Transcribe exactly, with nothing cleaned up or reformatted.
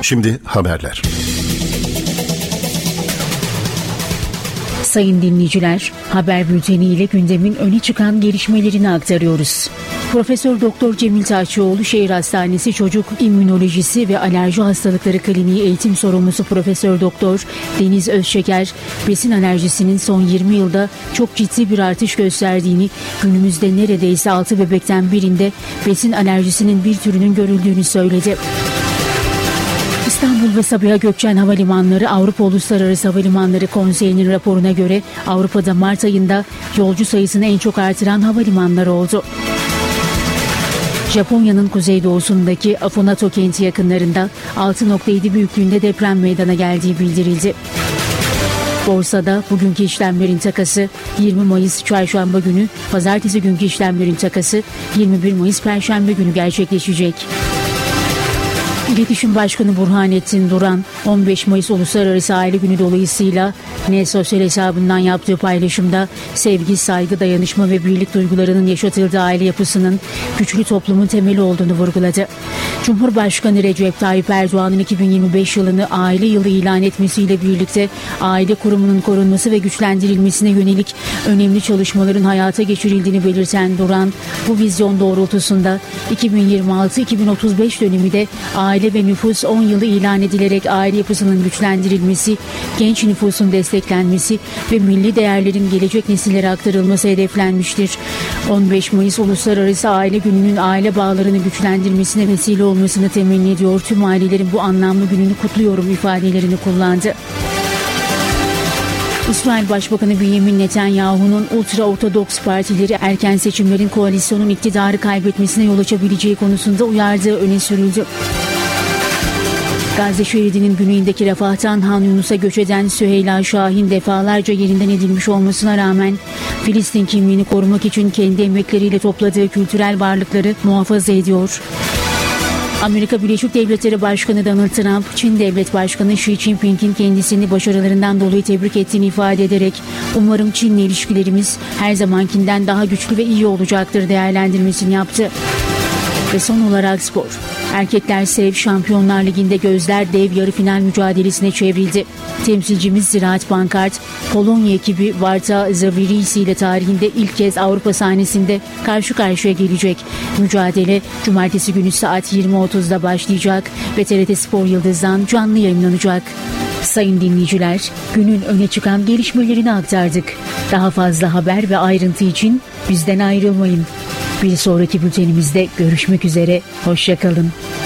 Şimdi haberler. Sayın dinleyiciler, haber bülteni ile gündemin öne çıkan gelişmelerini aktarıyoruz. Profesör Doktor Cemil Taşçıoğlu Şehir Hastanesi Çocuk İmmünolojisi ve Alerji Hastalıkları Kliniği Eğitim Sorumlusu Profesör Doktor Deniz Özşeker, besin alerjisinin son yirmi yılda çok ciddi bir artış gösterdiğini, günümüzde neredeyse altı bebekten birinde besin alerjisinin bir türünün görüldüğünü söyledi. İstanbul ve Sabiha Gökçen Havalimanları Avrupa Uluslararası Havalimanları Konseyi'nin raporuna göre Avrupa'da Mart ayında yolcu sayısını en çok artıran havalimanları oldu. Japonya'nın kuzeydoğusundaki Afunato kenti yakınlarında altı nokta yedi büyüklüğünde deprem meydana geldiği bildirildi. Borsada bugünkü işlemlerin takası yirmi Mayıs Çarşamba günü, Pazartesi günkü işlemlerin takası yirmi bir Mayıs Perşembe günü gerçekleşecek. İletişim Başkanı Burhanettin Duran, on beş Mayıs Uluslararası Aile Günü dolayısıyla N sosyal hesabından yaptığı paylaşımda sevgi, saygı, dayanışma ve birlik duygularının yaşatıldığı aile yapısının güçlü toplumun temeli olduğunu vurguladı. Cumhurbaşkanı Recep Tayyip Erdoğan'ın iki bin yirmi beş yılını aile yılı ilan etmesiyle birlikte aile kurumunun korunması ve güçlendirilmesine yönelik önemli çalışmaların hayata geçirildiğini belirten Duran, bu vizyon doğrultusunda iki bin yirmi altı iki bin otuz beş dönemi de aile ve nüfus on yılı ilan edilerek aile yapısının güçlendirilmesi, genç nüfusun desteklenmesi ve milli değerlerin gelecek nesillere aktarılması hedeflenmiştir. on beş Mayıs Uluslararası Aile Günü'nün aile bağlarını güçlendirmesine vesile olmasını temenni ediyor. Tüm ailelerin bu anlamlı gününü kutluyorum ifadelerini kullandı. İsrail Başbakanı Benjamin Netanyahu'nun ultra-ortodoks partileri erken seçimlerin koalisyonun iktidarı kaybetmesine yol açabileceği konusunda uyardığı öne sürüldü. Gazze şeridinin güneyindeki Rafah'tan Han Yunus'a göç eden Süheyla Şahin defalarca yerinden edilmiş olmasına rağmen Filistin kimliğini korumak için kendi emekleriyle topladığı kültürel varlıkları muhafaza ediyor. Amerika Birleşik Devletleri Başkanı Donald Trump, Çin Devlet Başkanı Xi Jinping'in kendisini başarılarından dolayı tebrik ettiğini ifade ederek "Umarım Çin'le ilişkilerimiz her zamankinden daha güçlü ve iyi olacaktır" yaptı. Ve son olarak spor. Erkekler Sev Şampiyonlar Ligi'nde gözler dev yarı final mücadelesine çevrildi. Temsilcimiz Ziraat Bankart, Polonya ekibi Varta Zawiris ile tarihinde ilk kez Avrupa sahnesinde karşı karşıya gelecek. Mücadele Cumartesi günü saat yirmi otuzda başlayacak ve T R T Spor Yıldız'dan canlı yayınlanacak. Sayın dinleyiciler, günün öne çıkan gelişmelerini aktardık. Daha fazla haber ve ayrıntı için bizden ayrılmayın. Bir sonraki bültenimizde görüşmek üzere, hoşça kalın.